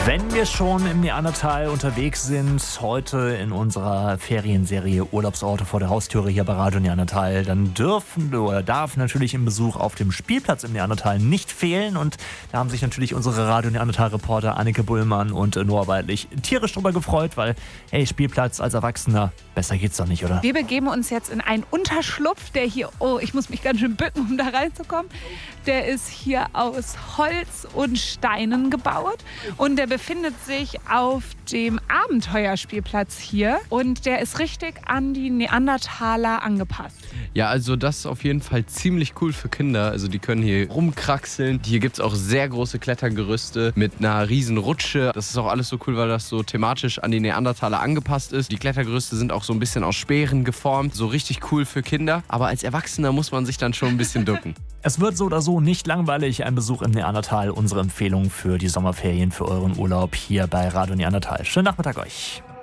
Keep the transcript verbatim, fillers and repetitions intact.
Wenn wir schon im Neandertal unterwegs sind, heute in unserer Ferienserie Urlaubsorte vor der Haustüre hier bei Radio Neandertal, dann dürfen oder darf natürlich ein Besuch auf dem Spielplatz im Neandertal nicht fehlen. Und da haben sich natürlich unsere Radio Neandertal-Reporter Annike Bullmann und Noah Weidlich tierisch drüber gefreut, weil, hey, Spielplatz als Erwachsener, besser geht's doch nicht, oder? Wir begeben uns jetzt in einen Unterschlupf, der hier, oh, ich muss mich ganz schön bücken, um da reinzukommen. Der ist hier aus Holz und Steinen gebaut und der befindet sich auf dem Abenteuerspielplatz hier und der ist richtig an die Neandertaler angepasst. Ja, also das ist auf jeden Fall ziemlich cool für Kinder. Also die können hier rumkraxeln. Hier gibt es auch sehr große Klettergerüste mit einer riesen Rutsche. Das ist auch alles so cool, weil das so thematisch an die Neandertaler angepasst ist. Die Klettergerüste sind auch so ein bisschen aus Speeren geformt. So richtig cool für Kinder. Aber als Erwachsener muss man sich dann schon ein bisschen ducken. Es wird so oder so nicht langweilig. Ein Besuch im Neandertal, unsere Empfehlung für die Sommerferien, für euren Urlaub hier bei Radio Neandertal. Schönen Nachmittag euch.